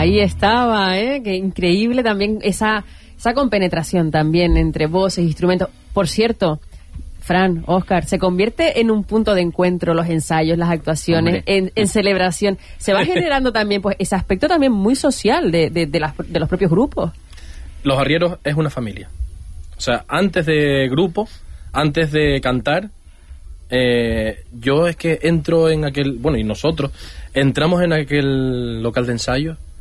Ahí estaba, qué increíble también esa compenetración también entre voces, instrumentos. Por cierto, Fran, Óscar, se convierte en un punto de encuentro los ensayos, las actuaciones, en celebración. Se va generando también pues ese aspecto también muy social de los propios grupos. Los arrieros es una familia. O sea, antes de grupo, antes de cantar, yo es que entro en aquel... Bueno, y nosotros entramos en aquel local de ensayo